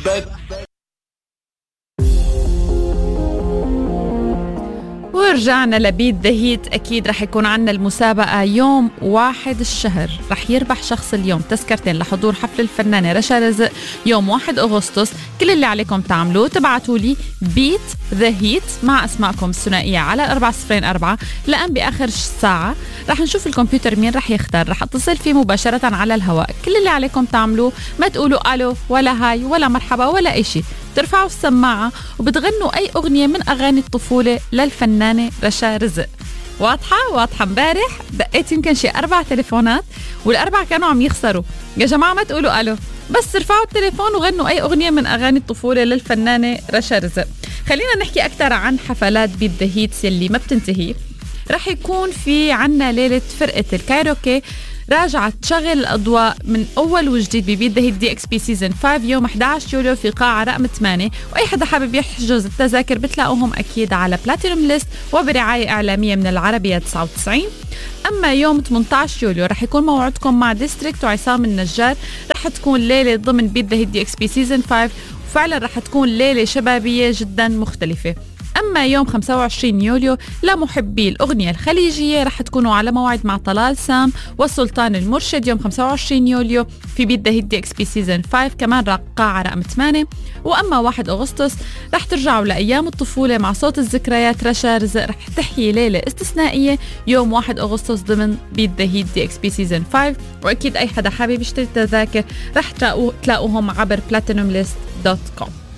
ورجعنا لبيت ذا هيت. أكيد رح يكون عنا المسابقة يوم 1 الشهر. رح يربح شخص اليوم تذكرتين لحضور حفل الفنانة رشا رزق يوم 1 أغسطس. كل اللي عليكم تعملوه تبعتوا لي بيت ذا هيت مع أسماءكم الثنائية على 404 لأن بآخر ساعة رح نشوف الكمبيوتر مين رح يختار. رح اتصل فيه مباشرة على الهواء. كل اللي عليكم تعملوه ما تقولوا ألو ولا هاي ولا مرحبا ولا أي شيء. ترفعوا السماعة وبتغنوا أي أغنية من أغاني الطفولة للفنانة رشا رزق. واضحة. امبارح دقيت يمكن شي 4 تليفونات والأربعة كانوا عم يخسروا. يا جماعة ما تقولوا ألو، بس ترفعوا التليفون وغنوا أي أغنية من أغاني الطفولة للفنانة رشا رزق. خلينا نحكي أكتر عن حفلات بيت ذا هيتس يلي ما بتنتهي. رح يكون في عنا ليلة فرقة الكايروكي راجعت تشغل الأضواء من أول وجديد ببيت ذا هيت دي اكس بي سيزن 5 يوم 11 يوليو في قاعة رقم 8. وأي حدا حابب يحجز التذاكر بتلاقوهم أكيد على بلاتينوم ليست وبرعاية إعلامية من العربية 99. أما يوم 18 يوليو رح يكون موعدكم مع ديستريكت وعصام النجار. رح تكون ليلة ضمن بيت ذا هيت دي اكس بي سيزن 5 وفعلا رح تكون ليلة شبابية جدا مختلفة. أما يوم 25 يوليو لمحبي الأغنية الخليجية رح تكونوا على موعد مع طلال سام والسلطان المرشد يوم 25 يوليو في بيت ذا هيت دي اكس بي سيزن 5 كمان قاعة رقم 8. وأما 1 أغسطس رح ترجعوا لأيام الطفولة مع صوت الذكريات. رشا رزق رح تحيي ليلة استثنائية يوم 1 أغسطس ضمن بيت ذا هيت دي اكس بي سيزن 5. وأكيد أي حدا حابب يشتري التذاكر رح تلاقوهم عبر platinumlist.com.